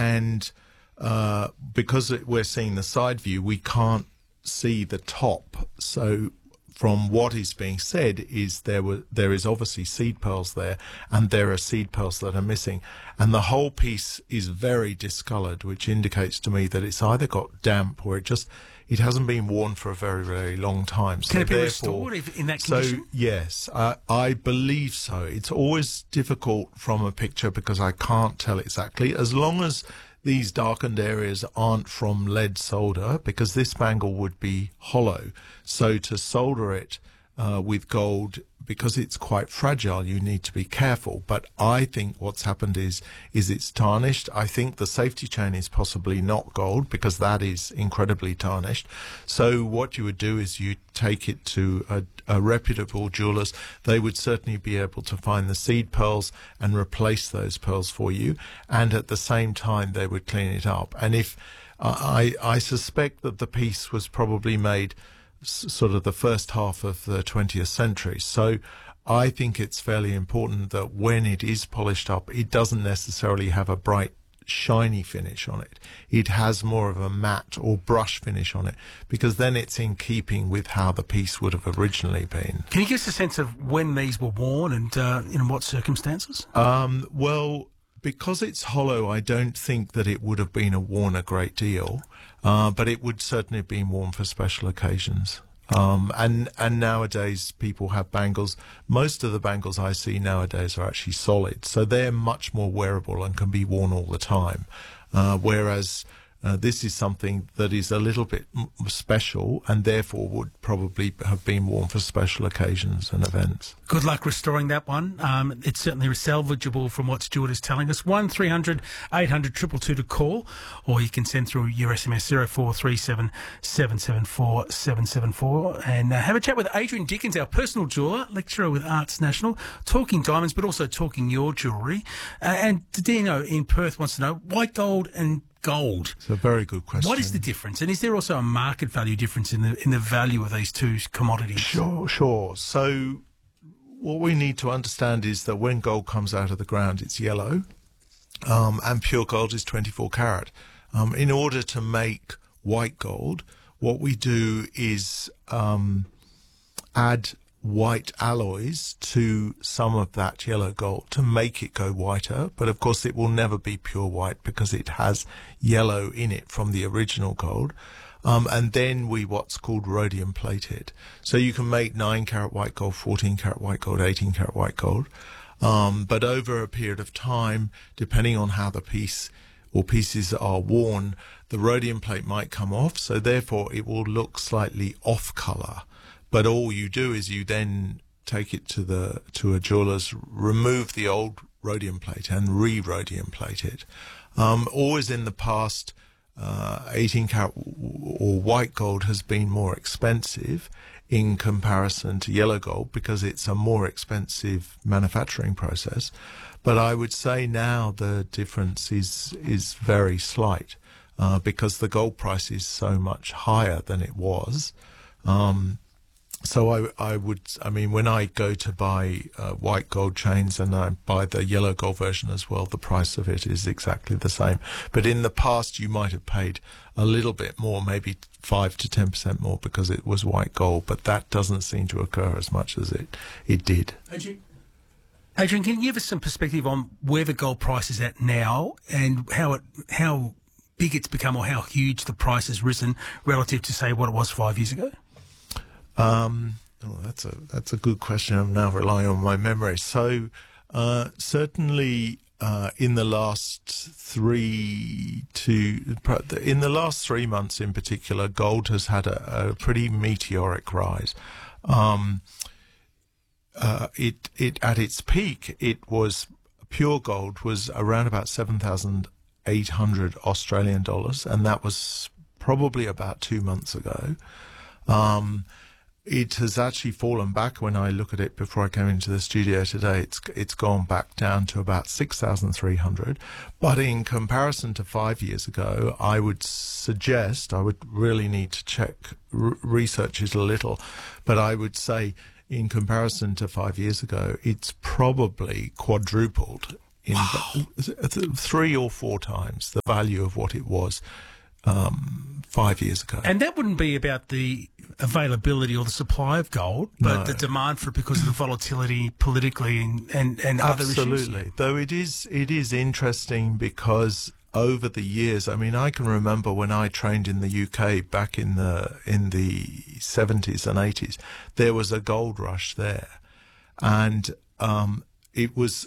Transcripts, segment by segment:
and because we're seeing the side view, we can't see the top. So from what is being said is there is obviously seed pearls there, and there are seed pearls that are missing, and the whole piece is very discoloured, which indicates to me that it's either got damp or it hasn't been worn for a very, very long time. Can it be restored in that condition? So, yes, I believe so. It's always difficult from a picture because I can't tell exactly. As long as these darkened areas aren't from lead solder, because this bangle would be hollow. So to solder it with gold, because it's quite fragile, you need to be careful. But I think what's happened is it's tarnished. I think the safety chain is possibly not gold, because that is incredibly tarnished. So what you would do is you take it to a reputable jeweller's. They would certainly be able to find the seed pearls and replace those pearls for you. And at the same time, they would clean it up. And if I suspect that the piece was probably made sort of the first half of the 20th century. So I think it's fairly important that when it is polished up, it doesn't necessarily have a bright, shiny finish on it. It has more of a matte or brush finish on it, because then it's in keeping with how the piece would have originally been. Can you give us a sense of when these were worn and in what circumstances? Well, because it's hollow, I don't think that it would have been worn a great deal, but it would certainly have been worn for special occasions. And nowadays people have bangles. Most of the bangles I see nowadays are actually solid, so they're much more wearable and can be worn all the time. Whereas this is something that is a little bit special and therefore would probably have been worn for special occasions and events. Good luck restoring that one. It's certainly salvageable from what Stuart is telling us. 1300 800 222 to call, or you can send through your SMS 0437 774 774 and have a chat with Adrian Dickens, our personal jeweller, lecturer with Arts National, talking diamonds but also talking your jewellery. And Dino in Perth wants to know, white gold and gold. It's a very good question. What is the difference? And is there also a market value difference in the value of these two commodities? Sure. So what we need to understand is that when gold comes out of the ground, it's yellow, and pure gold is 24 karat. In order to make white gold, what we do is add white alloys to some of that yellow gold to make it go whiter, but of course it will never be pure white because it has yellow in it from the original gold. And then we what's called rhodium plate it. So you can make 9 karat white gold, 14 karat white gold, 18 karat white gold. But over a period of time, depending on how the piece or pieces are worn, the rhodium plate might come off, so therefore it will look slightly off colour. But all you do is you then take it to a jeweller's, remove the old rhodium plate and re-rhodium plate it. Always in the past, 18 karat or white gold has been more expensive in comparison to yellow gold because it's a more expensive manufacturing process. But I would say now the difference is very slight because the gold price is so much higher than it was. So I mean, when I go to buy white gold chains and I buy the yellow gold version as well, the price of it is exactly the same. But in the past, you might have paid a little bit more, maybe 5 to 10% more because it was white gold, but that doesn't seem to occur as much as it did. Adrian, can you give us some perspective on where the gold price is at now and how big it's become or how huge the price has risen relative to, say, what it was 5 years ago? That's a good question. I'm now relying on my memory. So, certainly, in the last 3 months in particular, gold has had a pretty meteoric rise. It at its peak, it was pure gold was around about 7,800 Australian dollars, and that was probably about 2 months ago. It has actually fallen back. When I look at it before I came into the studio today, it's gone back down to about 6,300. But in comparison to 5 years ago, I would suggest, I would really need to check, research it a little, but I would say in comparison to 5 years ago, it's probably quadrupled in 3 or 4 times the value of what it was 5 years ago. And that wouldn't be about the availability or the supply of gold, but the demand for it because of the volatility politically and other issues. Absolutely. Though it is interesting because over the years, I mean, I can remember when I trained in the UK back in the 70s and 80s, there was a gold rush there, and it was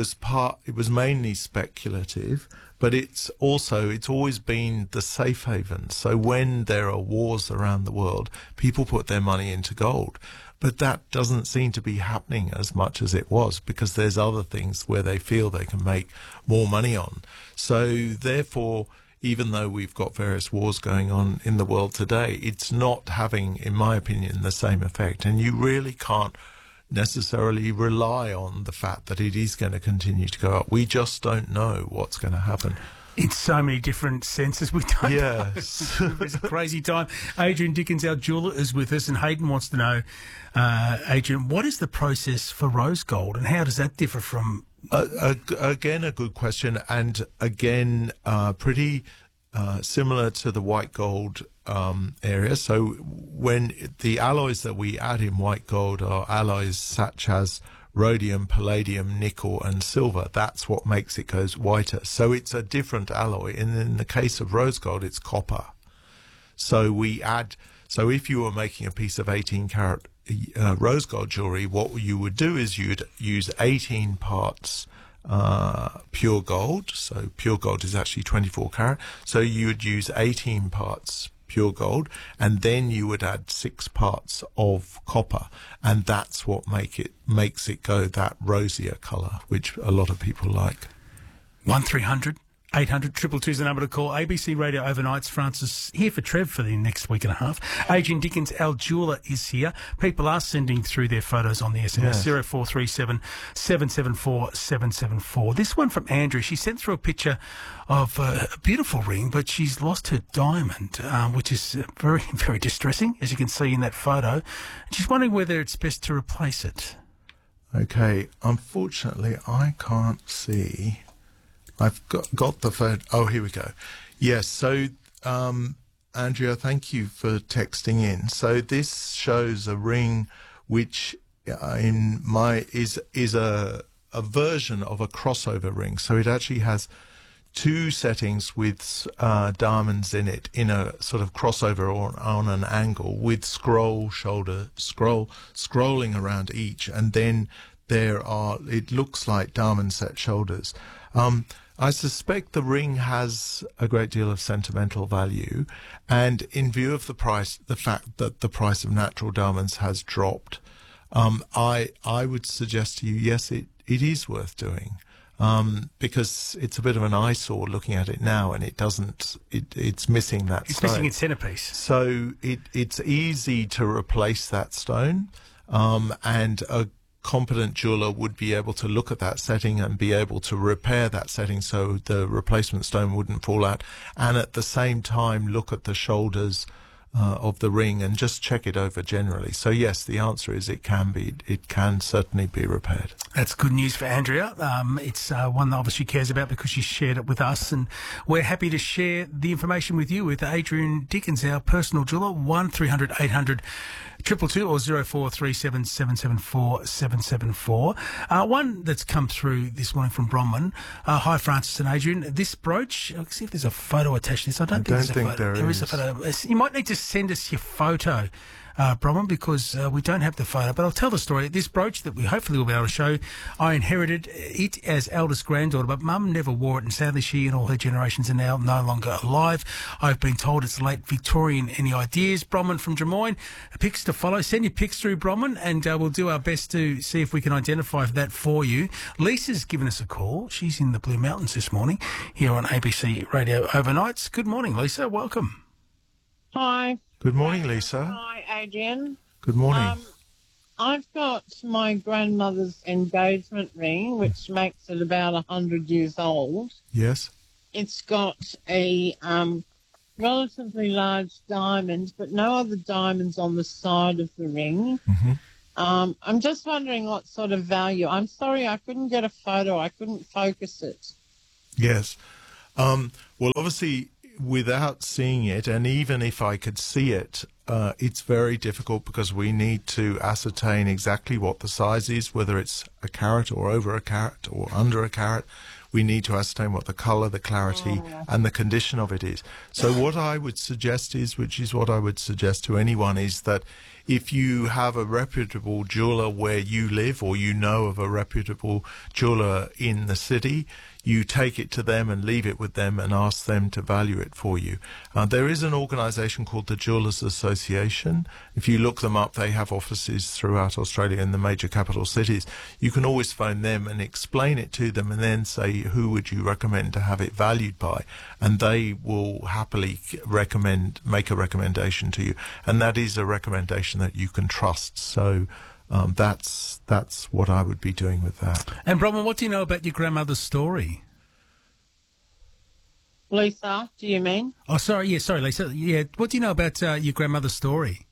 mainly speculative, but it's always been the safe haven. So when there are wars around the world, people put their money into gold. But that doesn't seem to be happening as much as it was because there's other things where they feel they can make more money on. So therefore, even though we've got various wars going on in the world today, it's not having, in my opinion, the same effect. And you really can't necessarily rely on the fact that it is going to continue to go up. We just don't know what's going to happen. In so many different senses, we don't Yes. know. It's a crazy time. Adrian Dickens, our jeweller, is with us, and Hayden wants to know, Adrian, what is the process for rose gold, and how does that differ from... Again, a good question, and again, pretty similar to the white gold area. So when the alloys that we add in white gold are alloys such as rhodium, palladium, nickel and silver, that's what makes it goes whiter. So it's a different alloy. And in the case of rose gold, it's copper. So if you were making a piece of 18 karat rose gold jewelry, what you would do is you'd use 18 parts pure gold. So pure gold is actually 24 karat. So you would use 18 parts pure gold, and then you would add 6 parts of copper, and that's what makes it go that rosier colour, which a lot of people like. 1300 800 222 is the number to call. ABC Radio Overnights. Francis here for Trev for the next week and a half. Adrian Dickens, our jeweller, is here. People are sending through their photos on the SMS. 0437 774 774. This one from Andrew. She sent through a picture of a beautiful ring, but she's lost her diamond, which is very, very distressing, as you can see in that photo. And she's wondering whether it's best to replace it. Okay, unfortunately, I can't see. I've got the phone. Oh, here we go. Yes. So, Andrea, thank you for texting in. So this shows a ring, which is a version of a crossover ring. So it actually has 2 settings with diamonds in it in a sort of crossover or on an angle with scrolling around each, and then it looks like diamond set shoulders. I suspect the ring has a great deal of sentimental value, and in view of the fact that the price of natural diamonds has dropped, I would suggest to you, yes, it is worth doing, because it's a bit of an eyesore looking at it now, and it's missing that stone. It's missing its centerpiece. So it's easy to replace that stone, and a competent jeweler would be able to look at that setting and be able to repair that setting so the replacement stone wouldn't fall out, and at the same time look at the shoulders of the ring and just check it over generally. So yes, the answer is it can certainly be repaired. That's good news for Andrea. It's one that obviously cares about because she shared it with us, and we're happy to share the information with you with Adrian Dickens, our personal jeweller. 1300 800 222 or 0437 774 774. One that's come through this morning from Bronwyn. Hi, Francis and Adrian. This brooch, I'll see if there's a photo attached to this. I don't think there's a photo. There is a photo. You might need to send us your photo, Bronwyn, because we don't have the photo. But I'll tell the story. This brooch that we hopefully will be able to show, I inherited it as eldest granddaughter, but Mum never wore it, and sadly she and all her generations are now no longer alive. I've been told it's late Victorian. Any ideas? Bronwyn from Drummoyne. Pics to follow. Send your pics through, Bronwyn, and we'll do our best to see if we can identify that for you. Lisa's given us a call. She's in the Blue Mountains this morning here on ABC Radio Overnights. Good morning, Lisa. Welcome. Hi. Good morning, Lisa. Hi, Adrian. Good morning. I've got my grandmother's engagement ring, which makes it about 100 years old. Yes. It's got a relatively large diamond, but no other diamonds on the side of the ring. Mm-hmm. I'm just wondering what sort of value. I'm sorry, I couldn't get a photo. I couldn't focus it. Yes. Well, obviously, without seeing it, and even if I could see it, it's very difficult because we need to ascertain exactly what the size is, whether it's a carat or over a carat or under a carat. We need to ascertain what the colour, the clarity, and the condition of it is. So what I would suggest is, which is what I would suggest to anyone, is that if you have a reputable jeweller where you live, or you know of a reputable jeweller in the city, you take it to them and leave it with them and ask them to value it for you. There is an organisation called the Jewellers Association. If you look them up, they have offices throughout Australia in the major capital cities. You can always phone them and explain it to them and then say, who would you recommend to have it valued by? And they will happily make a recommendation to you. And that is a recommendation that you can trust. So that's what I would be doing with that. And Bronwyn, what do you know about your grandmother's story? Lisa, do you mean? Oh, sorry, Lisa. Yeah, what do you know about your grandmother's story?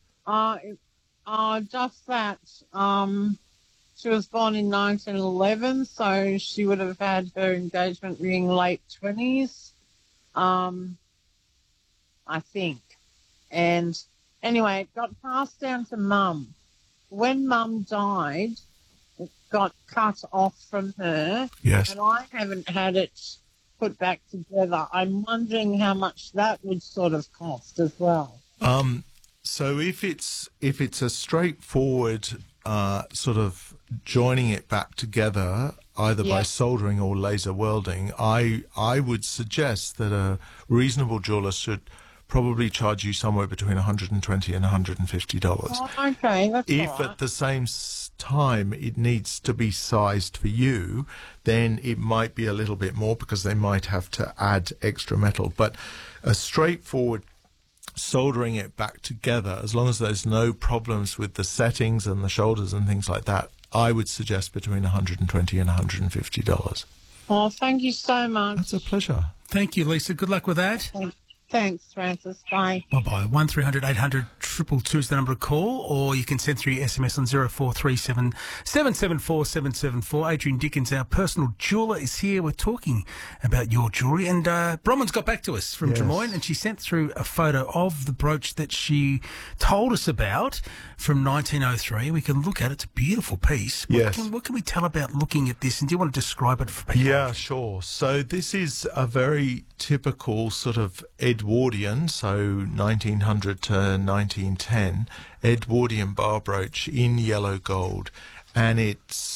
Just that she was born in 1911, so she would have had her engagement ring late 20s, I think. And anyway, it got passed down to Mum. When Mum died, it got cut off from her. Yes. And I haven't had it put back together. I'm wondering how much that would sort of cost as well. So if it's a straightforward sort of joining it back together, either by soldering or laser welding, I would suggest that a reasonable jeweller should probably charge you somewhere between $120 and $150. Oh, okay, that's If all right. at the same time it needs to be sized for you, then it might be a little bit more because they might have to add extra metal. But a straightforward soldering it back together, as long as there's no problems with the settings and the shoulders and things like that, I would suggest between $120 and $150. Oh, thank you so much. That's a pleasure. Thank you, Lisa. Good luck with that. Thanks, Francis. Bye. Bye-bye. 1300 800 222 is the number to call, or you can send through your SMS on 0437 774 774. Adrian Dickens, our personal jeweller, is here. We're talking about your jewellery. And Bronwyn's got back to us from Des Moines, and she sent through a photo of the brooch that she told us about from 1903. We can look at it. It's a beautiful piece. What can we tell about looking at this? And do you want to describe it for people? Yeah, sure. So this is a very typical sort of Edwardian, so 1900 to 1910, Edwardian bar brooch in yellow gold. And it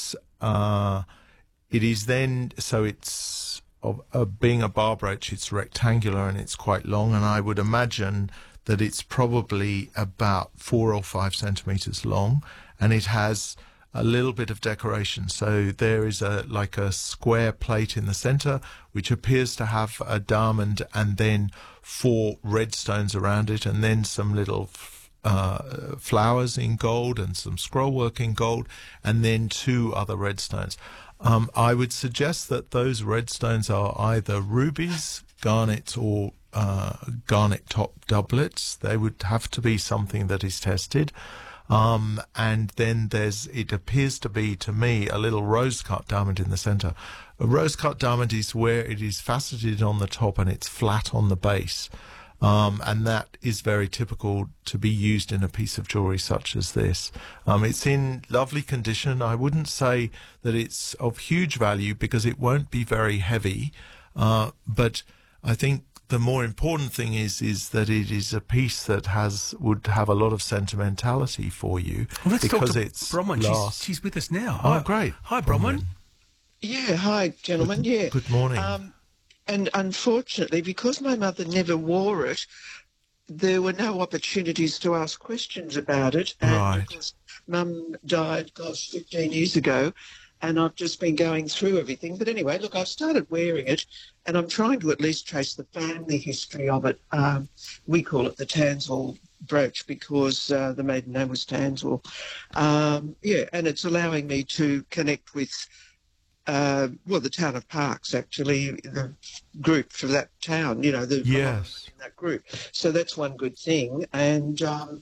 is then, so it's, being a bar brooch, it's rectangular and it's quite long, and I would imagine that it's probably about 4 or 5 centimetres long, and it has a little bit of decoration. So there is like a square plate in the centre, which appears to have a diamond and then 4 red stones around it, and then some little flowers in gold and some scroll work in gold, and then 2 other red stones. I would suggest that those red stones are either rubies, garnets, or garnet top doublets. They would have to be something that is tested. And then it appears to be, to me, a little rose-cut diamond in the centre. A rose-cut diamond is where it is faceted on the top and it's flat on the base. And that is very typical to be used in a piece of jewellery such as this. It's in lovely condition. I wouldn't say that it's of huge value because it won't be very heavy. But I think the more important thing is that it is a piece that would have a lot of sentimentality for you. Well, let's because talk to it's Bronwyn. She's with us now. Oh, great. Hi, Bronwyn. Yeah, hi, gentlemen. Good morning. And unfortunately, because my mother never wore it, there were no opportunities to ask questions about it. And Right. because Mum died, 15 years ago, and I've just been going through everything. But anyway, look, I've started wearing it, and I'm trying to at least trace the family history of it. We call it the Tanswell brooch because the maiden name was Tanswell. And it's allowing me to connect with the town of Parkes, actually, the group for that town, Yes. in that group. So that's one good thing. And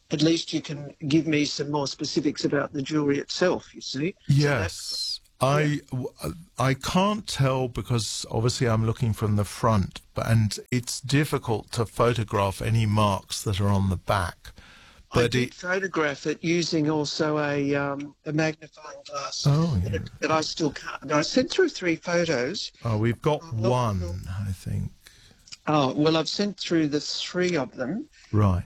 at least you can give me some more specifics about the jewellery itself, you see. Yes. I can't tell because obviously I'm looking from the front, and it's difficult to photograph any marks that are on the back. I did photograph it using also a magnifying glass. Oh, yeah. But I still can't. I sent through 3 photos. Oh, we've got one, I think. Oh, well, I've sent through the 3 of them. Right.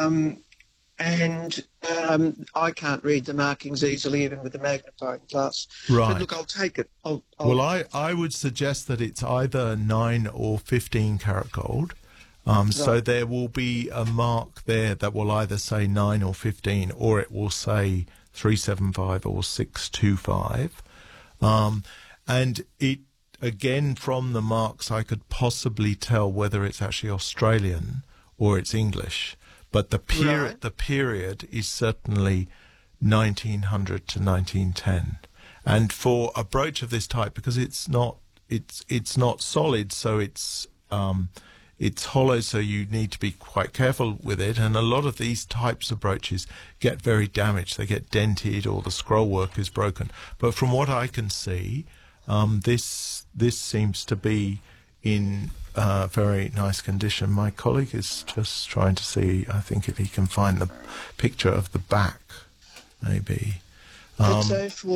And I can't read the markings easily, even with the magnifying glass. Right. But look, I'll take it. Well, I would suggest that it's either 9 or 15 karat gold. So there will be a mark there that will either say 9 or 15, or it will say 375 or 625. And it, again, from the marks, I could possibly tell whether it's actually Australian or it's English. But the period is certainly 1900 to 1910. And for a brooch of this type, because it's not solid, so it's hollow, so you need to be quite careful with it. And a lot of these types of brooches get very damaged. They get dented, or the scroll work is broken. But from what I can see, this seems to be in very nice condition. My colleague is just trying to see, I think, if he can find the picture of the back, maybe. It's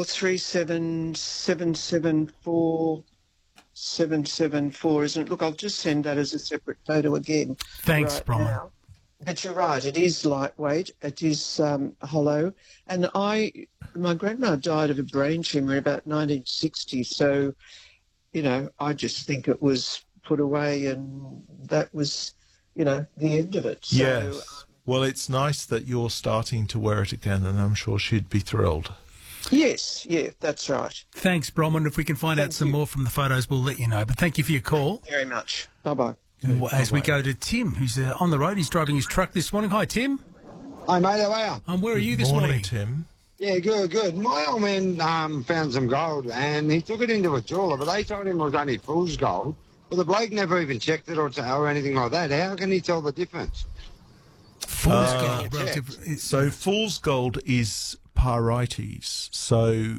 0437747774, isn't it? Look, I'll just send that as a separate photo again. Thanks, Bronwyn. But you're right, it is lightweight, it is hollow. And my grandma died of a brain tumour in about 1960, so, you know, I just think it was put away and that was, you know, the end of it. So, yes. Well, it's nice that you're starting to wear it again, and I'm sure she'd be thrilled. Yes, yeah, that's right. Thanks, Bronwyn. If we can find out some more from the photos, we'll let you know. But thank you for your call. Very much. Bye-bye. As we go to Tim, who's on the road. He's driving his truck this morning. Hi, Tim. Hi, mate. How are you? Where are you this morning? Tim. Yeah, good. My old man found some gold, and he took it into a jeweller, but they told him it was only fool's gold. Well, the bloke never even checked it or anything like that. How can he tell the difference? Fool's gold. So fool's gold is pyrites. So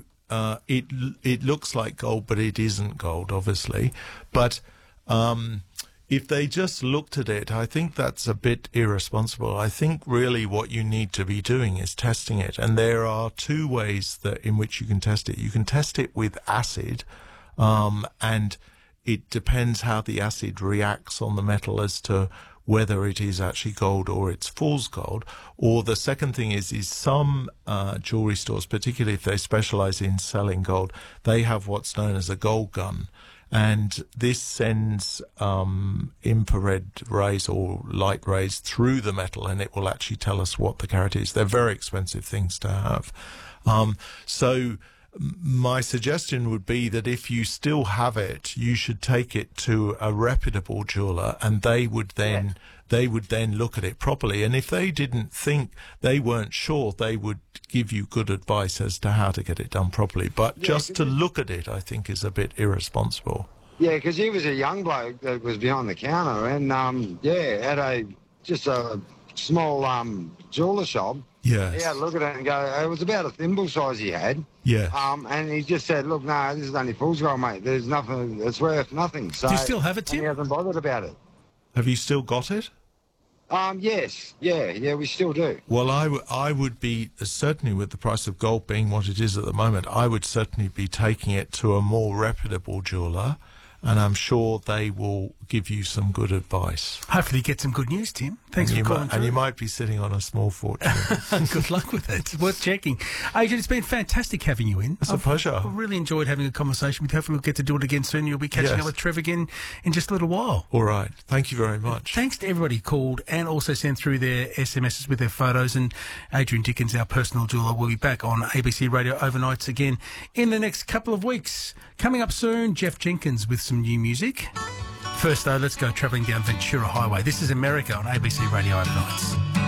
it looks like gold, but it isn't gold, obviously. But if they just looked at it, I think that's a bit irresponsible. I think really what you need to be doing is testing it. And there are 2 ways in which you can test it. You can test it with acid, and it depends how the acid reacts on the metal as to whether it is actually gold or it's fool's gold. Or the second thing is some jewelry stores, particularly if they specialize in selling gold, they have what's known as a gold gun. And this sends infrared rays or light rays through the metal, and it will actually tell us what the carat is. They're very expensive things to have. So my suggestion would be that if you still have it, you should take it to a reputable jeweler, and they would then look at it properly. And if they didn't think, they weren't sure, they would give you good advice as to how to get it done properly. But just to look at it, I think, is a bit irresponsible. Yeah, because he was a young bloke that was behind the counter, and had a small jeweler shop. Yes. He had a look at it and go, it was about a thimble size he had. Yeah. And he just said, look, no, this is only fool's gold, mate. There's nothing, it's worth nothing. So do you still have it, Tim? He hasn't bothered about it. Have you still got it? Yes. Yeah, we still do. Well, I would be, certainly with the price of gold being what it is at the moment, I would certainly be taking it to a more reputable jeweler, and I'm sure they will give you some good advice. Hopefully you get some good news, Tim. Thanks for calling through. And you might be sitting on a small fortune. Good luck with it. It's worth checking. Adrian, it's been fantastic having you in. It's a pleasure. I've really enjoyed having a conversation with you. Hopefully we'll get to do it again soon. You'll be catching up with Trev again in just a little while. All right. Thank you very much. Thanks to everybody who called and also sent through their SMSs with their photos. And Adrian Dickens, our personal jeweller, will be back on ABC Radio Overnights again in the next couple of weeks. Coming up soon, Jeff Jenkins with some new music. First, though, let's go travelling down Ventura Highway. This is America on ABC Radio Overnights.